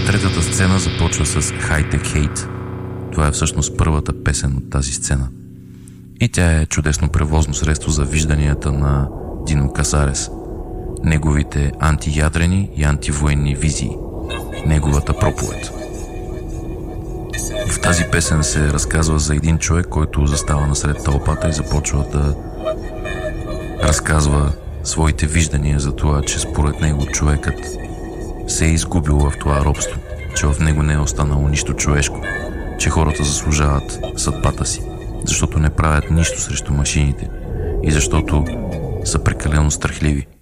Третата сцена започва с High-Tech Hate. Това е всъщност първата песен от тази сцена. И тя е чудесно превозно средство за вижданията на Дино Касарес, неговите антиядрени и антивоенни визии, неговата проповед. В тази песен се разказва за един човек, който застава насред тълпата и започва да разказва своите виждания за това, че според него човекът се е изгубил в това робство, че в него не е останало нищо човешко, че хората заслужават съдбата си, защото не правят нищо срещу машините и защото са прекалено страхливи.